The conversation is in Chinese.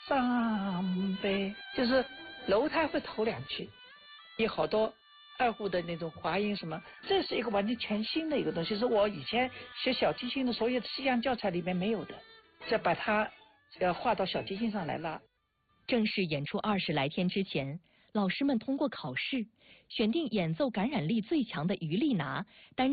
上呗，就是楼它会头两句，有好多二胡的那种滑音什么，这是一个完全全新的一个东西，是我以前学小提琴的所有西洋教材里面没有的，再把它画到小提琴上来拉。 正式演出20来天之前，老师们通过考试选定演奏感染力最强的于丽娜担任